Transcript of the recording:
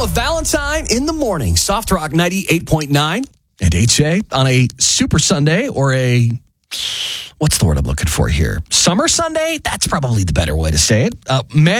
with Valentine in the morning. Soft Rock 98.9 and HA on a Super Sunday or a, what's the word I'm looking for here? Summer Sunday? That's probably the better way to say it.